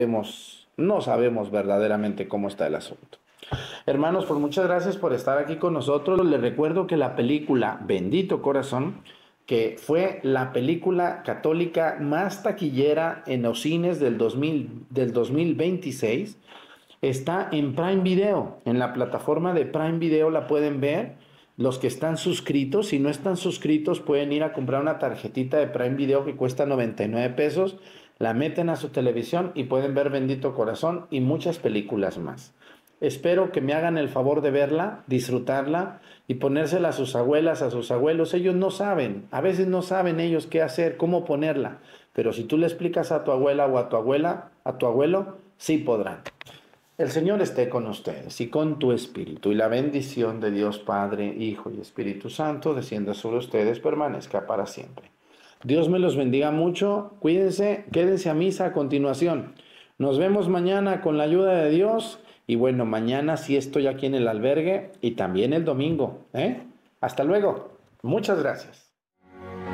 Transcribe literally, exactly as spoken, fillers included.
sabemos, no sabemos verdaderamente cómo está el asunto. Hermanos, pues muchas gracias por estar aquí con nosotros. Les recuerdo que la película Bendito Corazón, que fue la película católica más taquillera en los cines del dos mil, del dos mil veintiséis, está en Prime Video. En la plataforma de Prime Video la pueden ver. Los que están suscritos, si no están suscritos, pueden ir a comprar una tarjetita de Prime Video que cuesta noventa y nueve pesos. La meten a su televisión y pueden ver Bendito Corazón y muchas películas más. Espero que me hagan el favor de verla, disfrutarla y ponérsela a sus abuelas, a sus abuelos. Ellos no saben, a veces no saben ellos qué hacer, cómo ponerla. Pero si tú le explicas a tu abuela o a tu abuela, a tu abuelo, sí podrán. El Señor esté con ustedes y con tu espíritu, y la bendición de Dios Padre, Hijo y Espíritu Santo descienda sobre ustedes, permanezca para siempre. Dios me los bendiga mucho, cuídense, quédense a misa a continuación. Nos vemos mañana con la ayuda de Dios, y bueno, mañana sí estoy aquí en el albergue y también el domingo, ¿eh? Hasta luego, muchas gracias.